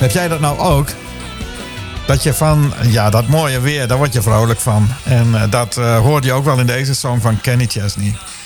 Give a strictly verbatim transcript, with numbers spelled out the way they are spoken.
Heb jij dat nou ook? Dat je van, ja, dat mooie weer, daar word je vrolijk van. En uh, dat uh, hoorde je ook wel in deze song van Kenny Chesney.